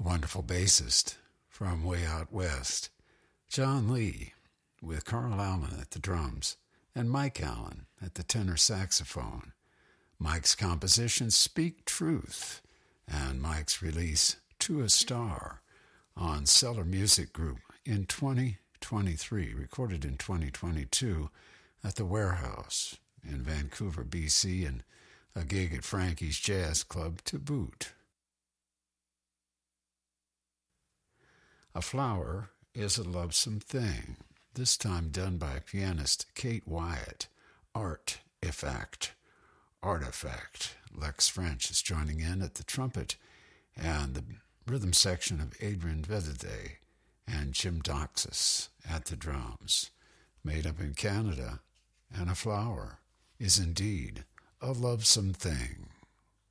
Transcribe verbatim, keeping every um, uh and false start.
a wonderful bassist from way out west, John Lee, with Carl Allen at the drums, and Mike Allen at the tenor saxophone. Mike's composition, Speak Truth, and Mike's release, To a Star, on Cellar Music Group in twenty twenty-three, recorded in twenty twenty-two at the Warehouse in Vancouver, B C, and a gig at Frankie's Jazz Club to boot. A Flower is a Lovesome Thing, this time done by pianist Kate Wyatt. Art Effect. Artifact. Lex French is joining in at the trumpet, and the rhythm section of Adrian Vedede and Jim Doxas at the drums. Made up in Canada, and A Flower is indeed a lovesome thing.